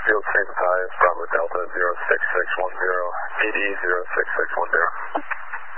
Field, St. Matthias, Bravo Delta 06610, AD 06610.